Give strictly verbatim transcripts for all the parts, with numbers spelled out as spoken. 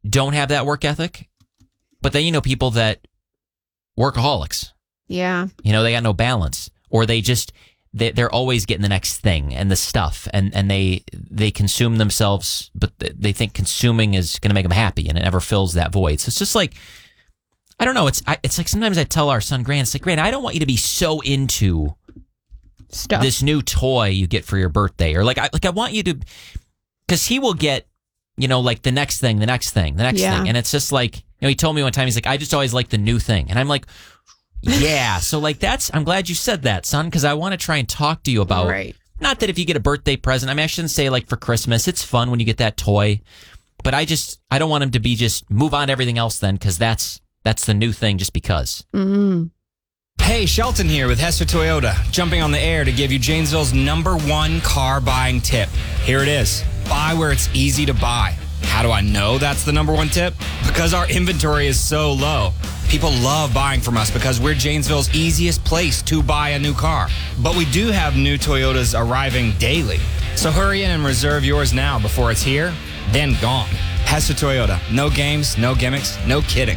don't have that work ethic. But then you know people that workaholics. Yeah. You know, they got no balance, or they just they, they're always getting the next thing and the stuff, and, and they they consume themselves, but they think consuming is going to make them happy, and it never fills that void. So it's just like, I don't know. It's I, it's like sometimes I tell our son Grant, it's like, Grant, I don't want you to be so into stuff, this new toy you get for your birthday, or like I like I want you to, because he will get, you know, like the next thing, the next thing, the next Yeah. thing, and it's just like, you know, he told me one time, he's like, I just always like the new thing, and I'm like, yeah. So like that's, I'm glad you said that, son, because I want to try and talk to you about, Right. not that if you get a birthday present, I mean, I shouldn't say like for Christmas, it's fun when you get that toy, but I just, I don't want him to be just move on to everything else then, because that's, that's the new thing just because. Mm-hmm. Hey, Shelton here with Hester Toyota, jumping on the air to give you Janesville's number one car buying tip. Here it is. Buy where it's easy to buy. How do I know that's the number one tip? Because our inventory is so low. People love buying from us because we're Janesville's easiest place to buy a new car. But we do have new Toyotas arriving daily. So hurry in and reserve yours now before it's here, then gone. Hester Toyota. No games, no gimmicks, no kidding.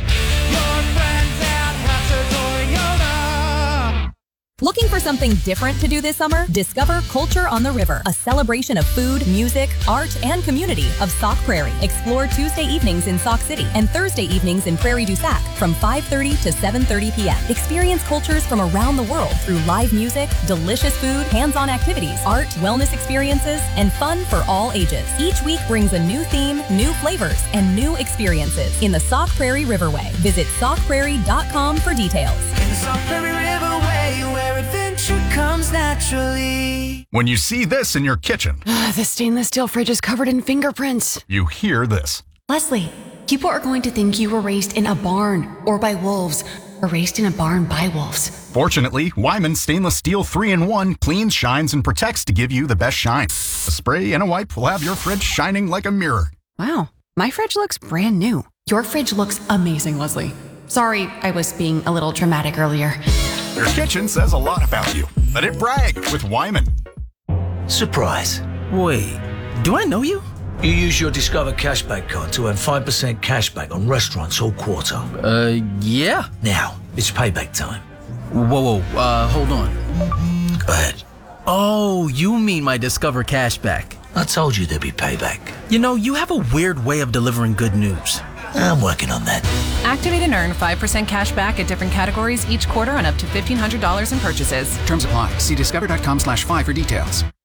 Looking for something different to do this summer? Discover Culture on the River, a celebration of food, music, art, and community of Sauk Prairie. Explore Tuesday evenings in Sauk City and Thursday evenings in Prairie du Sac from five thirty to seven thirty p.m. Experience cultures from around the world through live music, delicious food, hands-on activities, art, wellness experiences, and fun for all ages. Each week brings a new theme, new flavors, and new experiences in the Sauk Prairie Riverway. Visit sauk prairie dot com for details. In the Sauk Prairie Riverway, where adventure comes naturally. When you see this in your kitchen, The stainless steel fridge is covered in fingerprints. you hear this. Leslie, people are going to think you were raised in a barn or by wolves, or raised in a barn by wolves. Fortunately, Wyman Stainless Steel three in one cleans, shines, and protects to give you the best shine. A spray and a wipe will have your fridge shining like a mirror. Wow, my fridge looks brand new. Your fridge looks amazing, Leslie. Sorry, I was being a little dramatic earlier. Your kitchen says a lot about you. Let it brag with Wyman. Surprise. Wait, do I know you? You use your Discover Cashback card to earn five percent cashback on restaurants all quarter. Uh, yeah. Now, it's payback time. Whoa, whoa, uh, hold on. Go ahead. Oh, you mean my Discover Cashback. I told you there'd be payback. You know, you have a weird way of delivering good news. I'm working on that. Activate and earn five percent cash back at different categories each quarter on up to fifteen hundred dollars in purchases. Terms apply. See discover dot com slash five for details.